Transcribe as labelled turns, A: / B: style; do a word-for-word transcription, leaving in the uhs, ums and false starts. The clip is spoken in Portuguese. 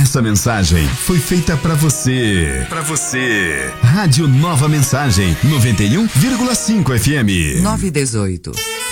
A: Essa mensagem foi feita pra você. Pra você. Rádio Nova Mensagem, noventa e um vírgula cinco F M.
B: nove e dezoito.